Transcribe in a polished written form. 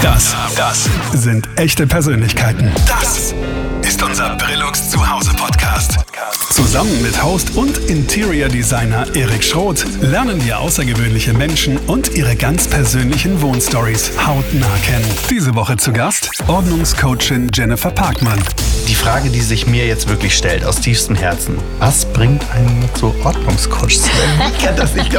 Das sind echte Persönlichkeiten. Das ist unser Brillux Zuhause-Podcast. Zusammen mit Host und Interior Designer Erik Schroth lernen wir außergewöhnliche Menschen und ihre ganz persönlichen Wohnstories hautnah kennen. Diese Woche zu Gast Ordnungscoachin Jennifer Parkmann. Die Frage, die sich mir jetzt wirklich stellt, aus tiefstem Herzen: Was bringt einen zu Ordnungscoach zu werden? Ich kann das nicht